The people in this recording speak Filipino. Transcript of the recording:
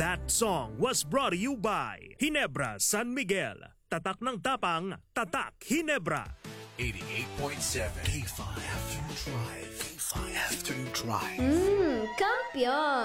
That song was brought to you by Ginebra San Miguel. Tatak ng tapang, tatak Ginebra. 88.7 K5 Afternoon Drive. K5 Afternoon Drive. Kampiyon!